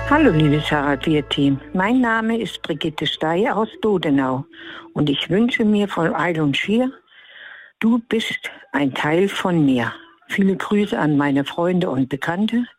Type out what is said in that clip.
Hallo liebes Harald-Wir-Team, mein Name ist Brigitte Stey aus Dodenau und ich wünsche mir von Eilon Schier, du bist ein Teil von mir. Viele Grüße an meine Freunde und Bekannte,